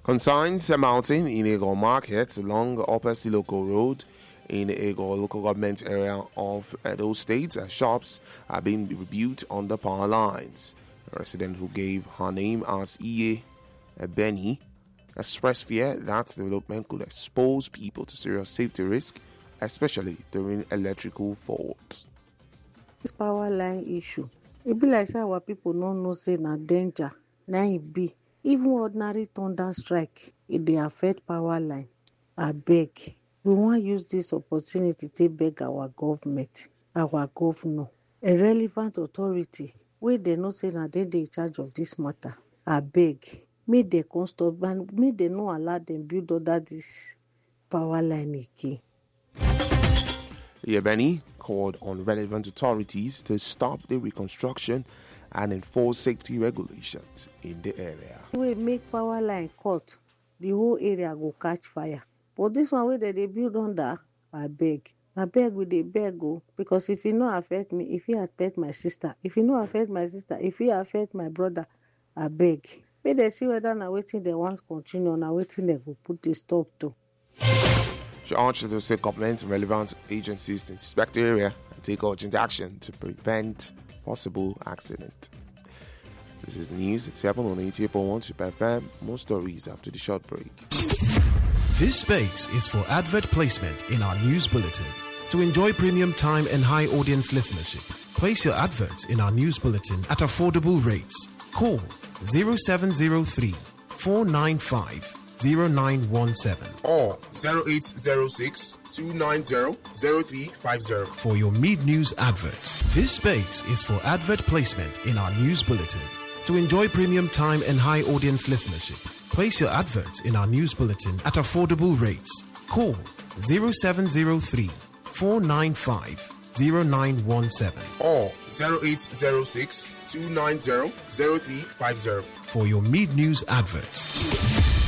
Consigns mounting in Ego Market along Upper Siloko Road in Ego local government area of those states. Shops are being rebuilt on the power lines. A resident who gave her name as Iye Benny expressed fear that development could expose people to serious safety risk, especially during electrical faults. This power line issue, it be like say our people don't know say na danger, na it be. Even ordinary thunder strike, it dey affect power line. I beg, we want use this opportunity to beg our government, our governor, a relevant authority, where they know say na they in charge of this matter. I beg, make they come stop and make they no allow them build under this power line again. Yebeni called on relevant authorities to stop the reconstruction and enforce safety regulations in the area. We make power line cut, the whole area go catch fire. But this one where they build under, I beg we dey beg go, because if it no affect me, if it affect my sister, if it no affect my sister, if it affect my brother, I beg. May they see whether na waiting they want continue, na waiting they go put the stop to. She urged the state government and relevant agencies to inspect the area and take urgent action to prevent possible accident. This is the news. It's happening on 88.1 Super FM. More stories after the short break. This space is for advert placement in our news bulletin. To enjoy premium time and high audience listenership, place your adverts in our news bulletin at affordable rates. Call 0703 495 0917 or 0806 290 0350 for your mid-news adverts. This space is for advert placement in our news bulletin. To enjoy premium time and high audience listenership, place your adverts in our news bulletin at affordable rates. Call 0703 495 0917 or 0806 290 0350 for your mid-news adverts.